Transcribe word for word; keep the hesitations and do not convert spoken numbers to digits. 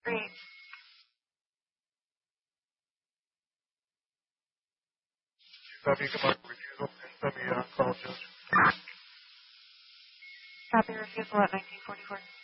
Great. Copy command refusal and send me on call judge. Copy refusal at nineteen forty-four.